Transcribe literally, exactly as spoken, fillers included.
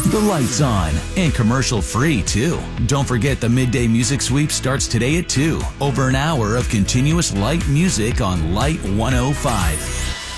The light's on, and commercial free too. Don't forget the Midday Music Sweep starts today at two. Over an hour of continuous light music on Light one oh five.